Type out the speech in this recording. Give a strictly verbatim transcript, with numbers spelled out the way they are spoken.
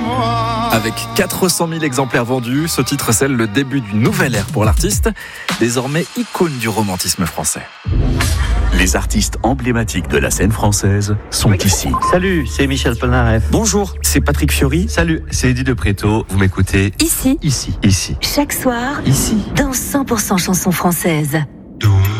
moi. Avec quatre cent mille exemplaires vendus, ce titre scelle le début d'une nouvelle ère pour l'artiste, désormais icône du romantisme français. Les artistes emblématiques de la scène française sont ici. Salut, c'est Michel Polnareff. Bonjour, c'est Patrick Fiori. Salut, c'est Eddie de Préto. Vous m'écoutez Ici, ici, ici, chaque soir, ici. dans cent pour cent chansons françaises.